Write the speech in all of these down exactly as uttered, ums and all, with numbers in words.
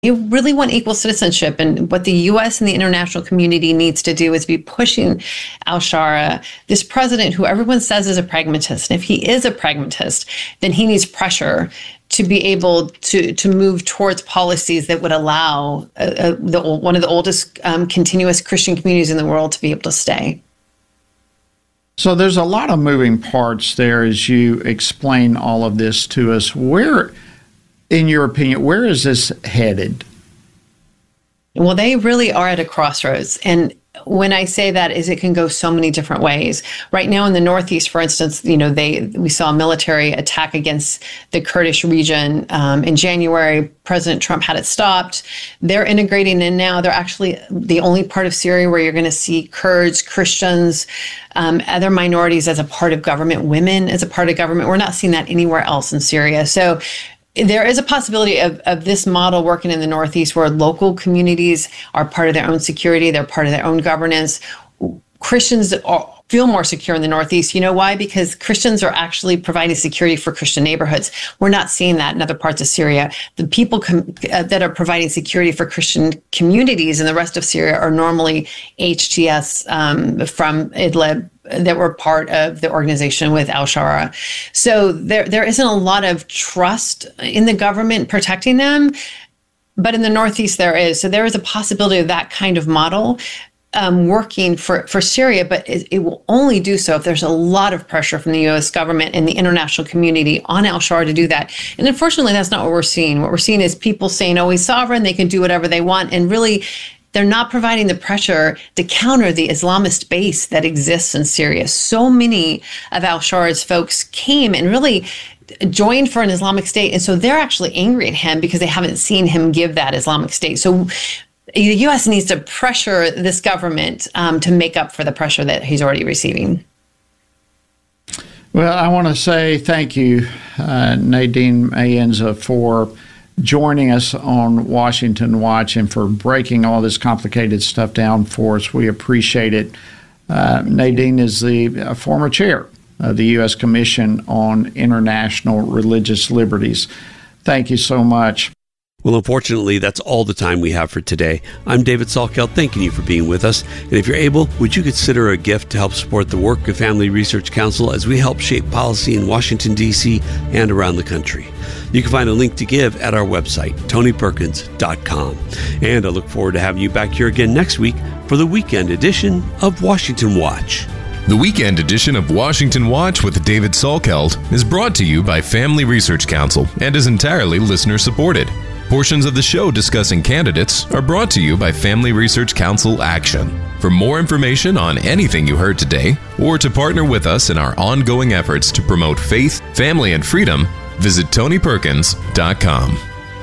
You really want equal citizenship. And what the U S and the international community needs to do is be pushing al-Shara, this president who everyone says is a pragmatist. And if he is a pragmatist, then he needs pressure to be able to, to move towards policies that would allow uh, uh, the, one of the oldest um, continuous Christian communities in the world to be able to stay. So there's a lot of moving parts there as you explain all of this to us. Where, in your opinion, where is this headed? Well, they really are at a crossroads. And when I say that is it can go so many different ways. Right now in the Northeast, for instance, you know, they we saw a military attack against the Kurdish region um, in January. President Trump had it stopped. They're integrating in now. They're actually the only part of Syria where you're going to see Kurds, Christians, um, other minorities as a part of government, women as a part of government. We're not seeing that anywhere else in Syria. So there is a possibility of, of this model working in the Northeast where local communities are part of their own security, they're part of their own governance. Christians are, feel more secure in the Northeast. You know why? Because Christians are actually providing security for Christian neighborhoods. We're not seeing that in other parts of Syria. The people com- uh, that are providing security for Christian communities in the rest of Syria are normally H T S um, from Idlib, that were part of the organization with al-Shara. So there there isn't a lot of trust in the government protecting them, but in the Northeast there is. So there is a possibility of that kind of model um, working for, for Syria, but it, it will only do so if there's a lot of pressure from the U S government and the international community on al-Shara to do that. And unfortunately, that's not what we're seeing. What we're seeing is people saying, oh, he's sovereign, they can do whatever they want, and really they're not providing the pressure to counter the Islamist base that exists in Syria. So many of al-Shara's folks came and really joined for an Islamic State. And so they're actually angry at him because they haven't seen him give that Islamic State. So the U S needs to pressure this government um, to make up for the pressure that he's already receiving. Well, I want to say thank you, uh, Nadine Mayenza, for joining us on Washington Watch and for breaking all this complicated stuff down for us. We appreciate it. Uh, Nadine is the uh, former chair of the U S Commission on International Religious Liberties. Thank you so much. Well, unfortunately, that's all the time we have for today. I'm David Salkeld, thanking you for being with us. And if you're able, would you consider a gift to help support the work of Family Research Council as we help shape policy in Washington, D C and around the country? You can find a link to give at our website, tony perkins dot com. And I look forward to having you back here again next week for the weekend edition of Washington Watch. The weekend edition of Washington Watch with David Salkeld is brought to you by Family Research Council and is entirely listener-supported. Portions of the show discussing candidates are brought to you by Family Research Council Action. For more information on anything you heard today, or to partner with us in our ongoing efforts to promote faith, family, and freedom, visit tony perkins dot com.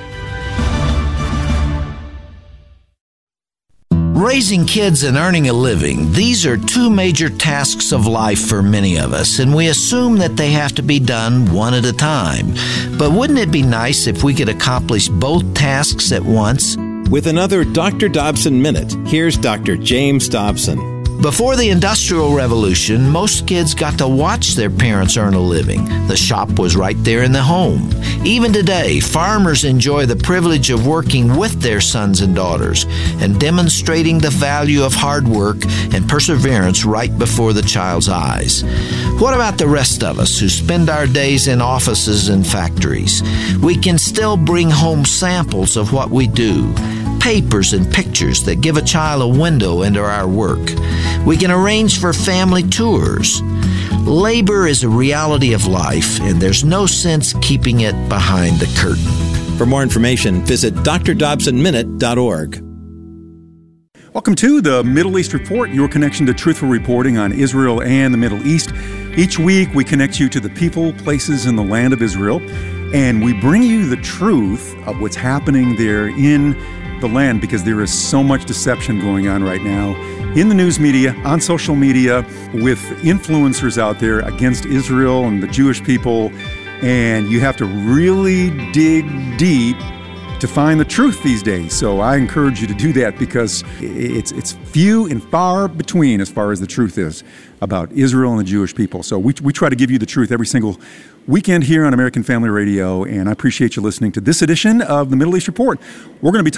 Raising kids and earning a living, these are two major tasks of life for many of us, and we assume that they have to be done one at a time. But wouldn't it be nice if we could accomplish both tasks at once? With another Doctor Dobson Minute, here's Doctor James Dobson. Before the Industrial Revolution, most kids got to watch their parents earn a living. The shop was right there in the home. Even today, farmers enjoy the privilege of working with their sons and daughters and demonstrating the value of hard work and perseverance right before the child's eyes. What about the rest of us who spend our days in offices and factories? We can still bring home samples of what we do. Papers and pictures that give a child a window into our work. We can arrange for family tours. Labor is a reality of life, and there's no sense keeping it behind the curtain. For more information, visit d r dobson minute dot org. Welcome to the Middle East Report, your connection to truthful reporting on Israel and the Middle East. Each week, we connect you to the people, places, and the land of Israel, and we bring you the truth of what's happening there in the land, because there is so much deception going on right now in the news media, on social media, with influencers out there against Israel and the Jewish people. And you have to really dig deep to find the truth these days. So I encourage you to do that, because it's it's few and far between as far as the truth is about Israel and the Jewish people. So we we try to give you the truth every single weekend here on American Family Radio, and I appreciate you listening to this edition of the Middle East Report. We're going to be